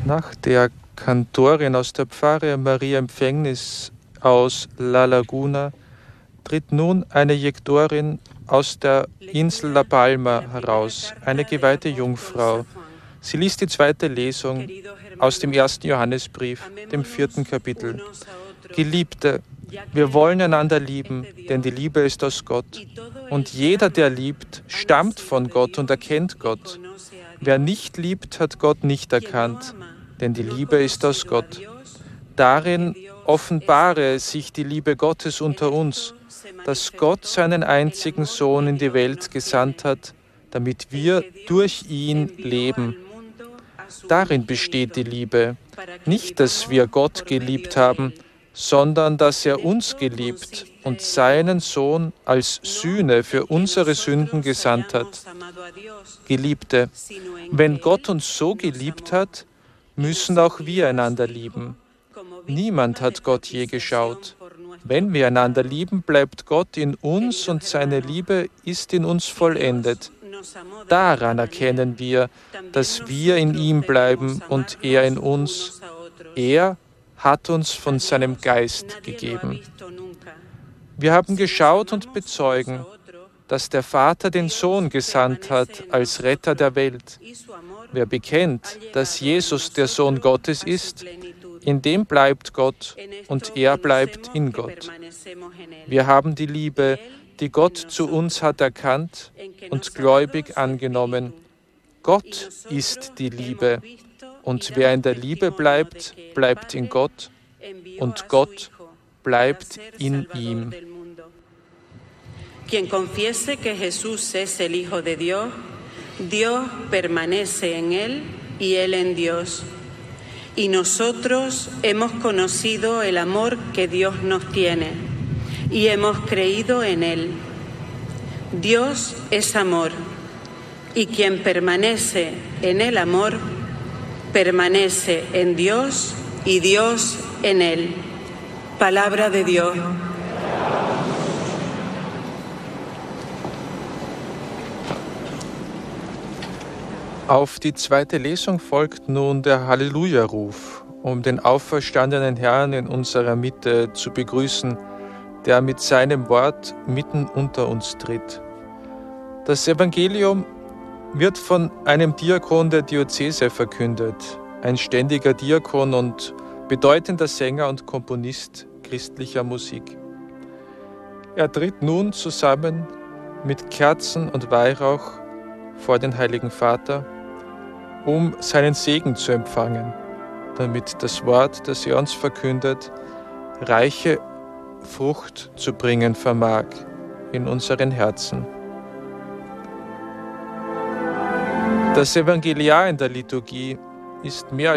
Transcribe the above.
Nach der Kantorin aus der Pfarre Maria Empfängnis aus La Laguna tritt nun eine Jektorin aus der Insel La Palma heraus, eine geweihte Jungfrau. Sie liest die zweite Lesung aus dem 1. Johannesbrief, dem 4. Kapitel. Geliebte, wir wollen einander lieben, denn die Liebe ist aus Gott. Und jeder, der liebt, stammt von Gott und erkennt Gott. Wer nicht liebt, hat Gott nicht erkannt, denn die Liebe ist aus Gott. Darin offenbare sich die Liebe Gottes unter uns, dass Gott seinen einzigen Sohn in die Welt gesandt hat, damit wir durch ihn leben. Darin besteht die Liebe, nicht, dass wir Gott geliebt haben, sondern dass er uns geliebt und seinen Sohn als Sühne für unsere Sünden gesandt hat. Geliebte, wenn Gott uns so geliebt hat, müssen auch wir einander lieben. Niemand hat Gott je geschaut. Wenn wir einander lieben, bleibt Gott in uns und seine Liebe ist in uns vollendet. Daran erkennen wir, dass wir in ihm bleiben und er in uns. Er hat uns von seinem Geist gegeben. Wir haben geschaut und bezeugen, dass der Vater den Sohn gesandt hat als Retter der Welt. Wer bekennt, dass Jesus der Sohn Gottes ist, in dem bleibt Gott und er bleibt in Gott. Wir haben die Liebe, die Gott zu uns hat, erkannt und gläubig angenommen. Gott ist die Liebe. Und wer in der Liebe bleibt, bleibt in Gott und Gott bleibt in ihm. Quien confiese que Jesús es el Hijo de Dios, Dios permanece en él y él en Dios. Y nosotros hemos conocido el amor que Dios nos tiene y hemos creído en él. Dios es amor y quien permanece en el amor permanece en Dios y Dios en él. Palabra de Dios. Auf die zweite Lesung folgt nun der Halleluja-Ruf, um den auferstandenen Herrn in unserer Mitte zu begrüßen, der mit seinem Wort mitten unter uns tritt. Das Evangelium wird von einem Diakon der Diözese verkündet, ein ständiger Diakon und bedeutender Sänger und Komponist christlicher Musik. Er tritt nun zusammen mit Kerzen und Weihrauch vor den Heiligen Vater, um seinen Segen zu empfangen, damit das Wort, das er uns verkündet, reiche Frucht zu bringen vermag in unseren Herzen. Das Evangeliar in der Liturgie ist mehr